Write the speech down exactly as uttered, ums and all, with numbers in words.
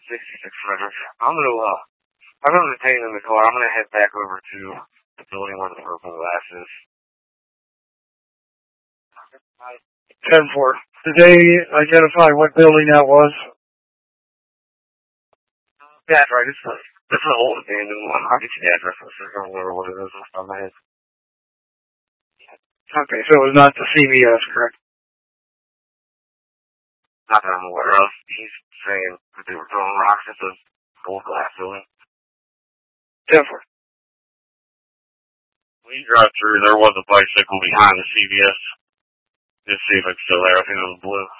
sixty-six Frederick. I'm gonna, uh, I'm gonna detain in the car. I'm gonna head back over to the building where the broken glass is. ten four. Did they identify what building that was? That's right. It's a, it's an old abandoned one. I'll get you the address. I don't remember what it is off the top of my head. Okay, so it was not the C V S, correct? Not that I'm aware of. He's saying that they were throwing rocks at the gold glass building. ten four. When you drive through, there was a bicycle behind the C V S. Just see if it's still there. I think it was blue.